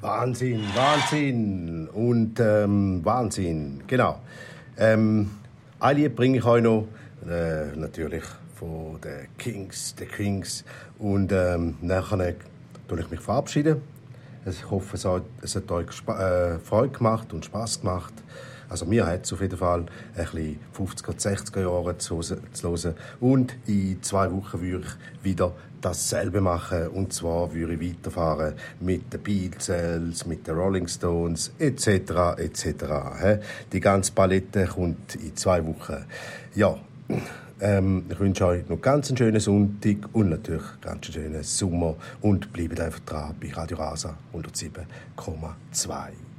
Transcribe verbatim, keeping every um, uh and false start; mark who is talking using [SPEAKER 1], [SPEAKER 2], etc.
[SPEAKER 1] Wahnsinn, Wahnsinn und ähm, Wahnsinn, genau. Ähm, ein Lied bringe ich euch noch, äh, natürlich von den Kings, den Kings. Und ähm, nachher tue ich mich verabschieden. Ich hoffe, es hat, es hat euch äh, Freude gemacht und Spass gemacht. Also mir hat es auf jeden Fall ein bisschen fünfziger, sechziger Jahre zu, zu hören. Und in zwei Wochen würde ich wieder dasselbe machen. Und zwar würde ich weiterfahren mit den Beatles, mit den Rolling Stones et cetera et cetera. Die ganze Palette kommt in zwei Wochen. Ja, ähm, ich wünsche euch noch ganz einen schönen Sonntag und natürlich ganz einen schönen Sommer. Und bleibt einfach dran bei Radio Rasa hundertsieben Komma zwei.